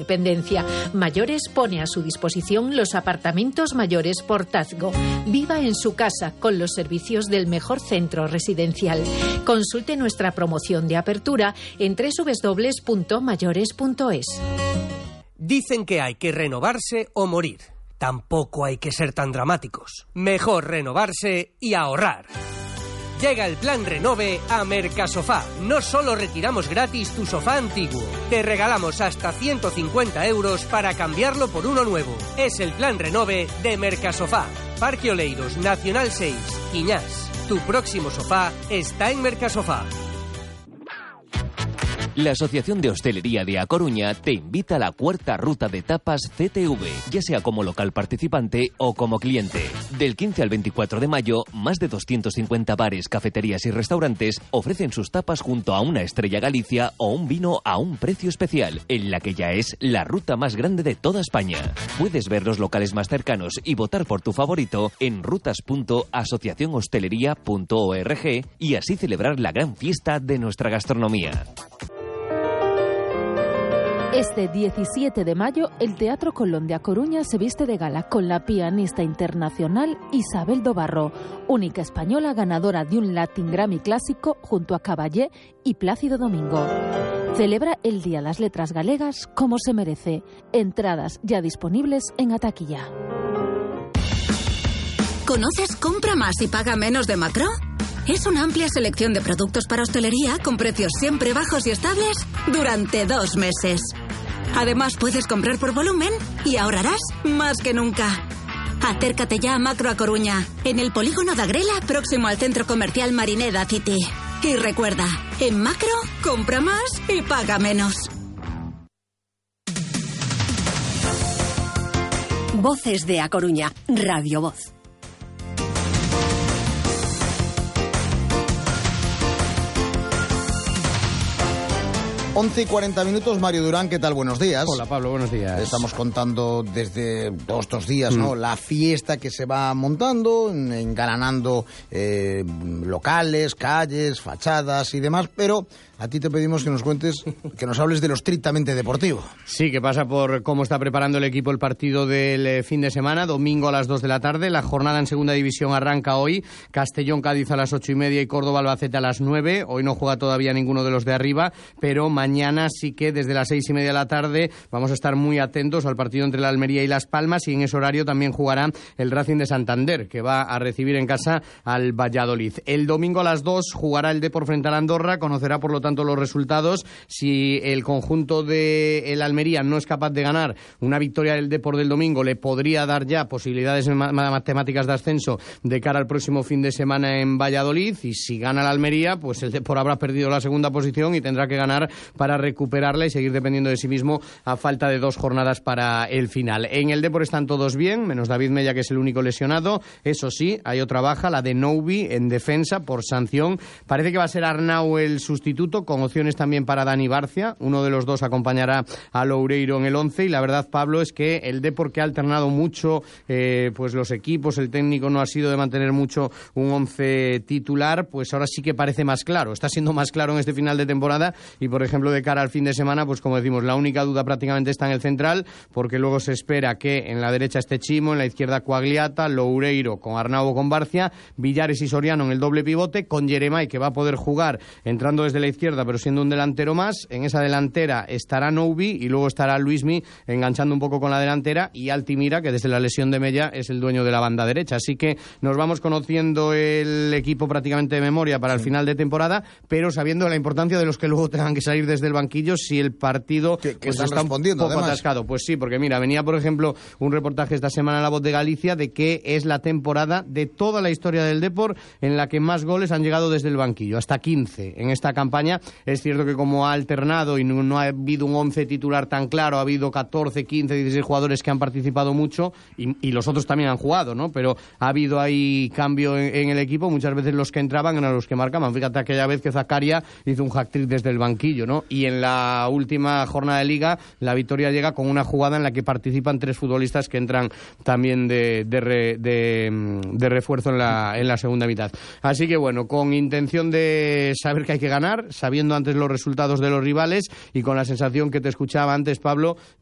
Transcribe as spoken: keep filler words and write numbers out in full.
independencia. Mayores pone a su disposición los apartamentos mayores Portazgo. Viva en su casa con los servicios del mejor centro residencial. Consulte nuestra promoción de apertura en doble u doble u doble u punto mayores punto es. Dicen que hay que renovarse o morir. Tampoco hay que ser tan dramáticos. Mejor renovarse y ahorrar. Llega el plan Renove a Mercasofá. No solo retiramos gratis tu sofá antiguo, te regalamos hasta ciento cincuenta euros para cambiarlo por uno nuevo. Es el plan Renove de Mercasofá. Parque Oleiros, Nacional seis, Quiñás. Tu próximo sofá está en Mercasofá. La Asociación de Hostelería de A Coruña te invita a la cuarta ruta de tapas C T V, ya sea como local participante o como cliente. Del quince al veinticuatro de mayo, más de doscientos cincuenta bares, cafeterías y restaurantes ofrecen sus tapas junto a una Estrella Galicia o un vino a un precio especial, en la que ya es la ruta más grande de toda España. Puedes ver los locales más cercanos y votar por tu favorito en rutas punto asociación hostelería punto org y así celebrar la gran fiesta de nuestra gastronomía. Este diecisiete de mayo, el Teatro Colón de A Coruña se viste de gala con la pianista internacional Isabel Dobarro, única española ganadora de un Latin Grammy clásico junto a Caballé y Plácido Domingo. Celebra el Día de las Letras Galegas como se merece. Entradas ya disponibles en Ataquilla. ¿Conoces Compra Más y Paga Menos de Macro? Es una amplia selección de productos para hostelería con precios siempre bajos y estables durante dos meses. Además, puedes comprar por volumen y ahorrarás más que nunca. Acércate ya a Macro A Coruña, en el polígono de Agrela, próximo al centro comercial Marineda City. Y recuerda, en Macro, compra más y paga menos. Voces de A Coruña, Radio Voz. once y cuarenta minutos, Mario Durán, ¿qué tal? Buenos días. Hola, Pablo, buenos días. Estamos contando desde todos estos días, ¿no? Mm. La fiesta que se va montando, engalanando eh, locales, calles, fachadas y demás, pero a ti te pedimos que nos cuentes, que nos hables de lo estrictamente deportivo. Sí, que pasa por cómo está preparando el equipo el partido del fin de semana, domingo a las dos de la tarde. La jornada en segunda división arranca hoy. Castellón-Cádiz a las ocho y media y Córdoba-Albacete a las nueve. Hoy no juega todavía ninguno de los de arriba, pero mañana sí que desde las seis y media de la tarde vamos a estar muy atentos al partido entre la Almería y Las Palmas, y en ese horario también jugará el Racing de Santander, que va a recibir en casa al Valladolid. El domingo a las dos jugará el Depor frente al Andorra, conocerá por lo tanto los resultados. Si el conjunto de el Almería no es capaz de ganar, una victoria del Depor del domingo le podría dar ya posibilidades matemáticas de ascenso de cara al próximo fin de semana en Valladolid, y si gana el Almería, pues el Depor habrá perdido la segunda posición y tendrá que ganar para recuperarla y seguir dependiendo de sí mismo a falta de dos jornadas para el final. En el Depor están todos bien, menos David Mella, que es el único lesionado. Eso sí, hay otra baja, la de Noubi en defensa por sanción. Parece que va a ser Arnau el sustituto, con opciones también para Dani Barcia. Uno de los dos acompañará a Loureiro en el once, y la verdad, Pablo, es que el Depor, que ha alternado mucho eh, pues los equipos, el técnico no ha sido de mantener mucho un once titular, pues ahora sí que parece más claro. Está siendo más claro en este final de temporada, y por ejemplo de cara al fin de semana, pues como decimos, la única duda prácticamente está en el central, porque luego se espera que en la derecha esté Chimo, en la izquierda Coagliata, Loureiro con Arnau o con Barcia, Villares y Soriano en el doble pivote, con Jeremai, que va a poder jugar entrando desde la izquierda pero siendo un delantero más. En esa delantera estará Noubi y luego estará Luismi enganchando un poco con la delantera, y Altimira, que desde la lesión de Mella es el dueño de la banda derecha. Así que nos vamos conociendo el equipo prácticamente de memoria para el final de temporada, pero sabiendo la importancia de los que luego tengan que salir desde el banquillo si el partido que, que pues, están está respondiendo, un poco además. atascado. Pues sí, porque mira, venía por ejemplo un reportaje esta semana en La Voz de Galicia de que es la temporada de toda la historia del Depor en la que más goles han llegado desde el banquillo, hasta quince en esta campaña. Es cierto que como ha alternado y no, no ha habido un once titular tan claro, ha habido catorce, quince, dieciséis jugadores que han participado mucho, y, y los otros también han jugado, ¿no? Pero ha habido ahí cambio en, en el equipo. Muchas veces los que entraban eran los que marcaban. Fíjate aquella vez que Zakaria hizo un hat-trick desde el banquillo, ¿no? Y en la última jornada de Liga la victoria llega con una jugada en la que participan tres futbolistas que entran también de, de, re, de, de refuerzo en la, en la segunda mitad. Así que bueno, con intención de saber que hay que ganar, sabiendo antes los resultados de los rivales y con la sensación que te escuchaba antes, Pablo,